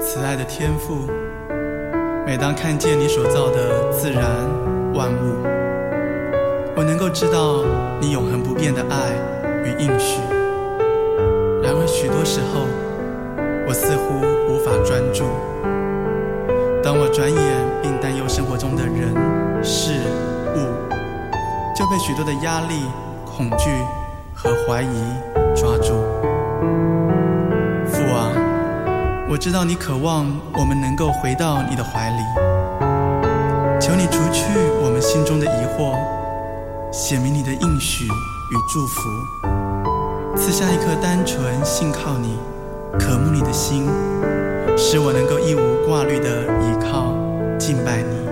慈爱的天父，每当看见你所造的自然万物，我能够知道你永恒不变的爱与应许。然而许多时候，我似乎无法专注。当我转眼并担忧生活中的人事物，就被许多的压力、恐惧和怀疑抓住。父啊，我知道你渴望我们能够回到你的怀里，求你除去我们心中的疑惑，显明你的应许与祝福，赐下一颗单纯信靠你、渴慕你的心，使我能够一无挂虑地倚靠敬拜你。